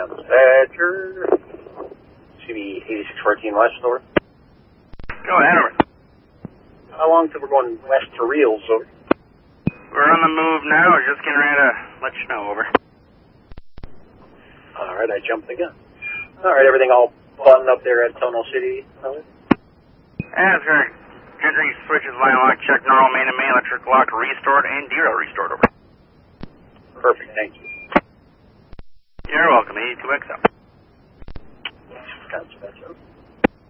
Dispatcher. CD 8614 West, over. Go ahead, over. How long till we're going west to Reels, over? We're on the move now. We're just getting ready to let you know, over. Alright, I jumped the gun. Alright, everything all buttoned up there at Tono City, over? That's right. Gentry switches, line lock, check, normal, main and main, electric lock, restored, and derail restored, over. Perfect, thank you. You're welcome, 82XL. Wisconsin, that's over.